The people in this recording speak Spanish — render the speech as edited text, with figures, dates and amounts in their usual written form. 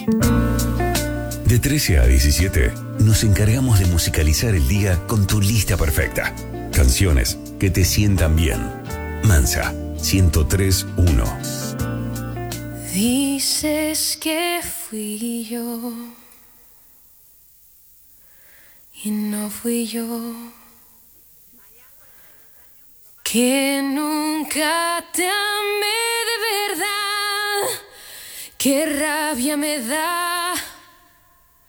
De 13 a 17, nos encargamos de musicalizar el día con tu lista perfecta. Canciones que te sientan bien. Mansa, 103.1. Dices que fui yo y no fui yo, que nunca te amé de verdad, qué rabia me da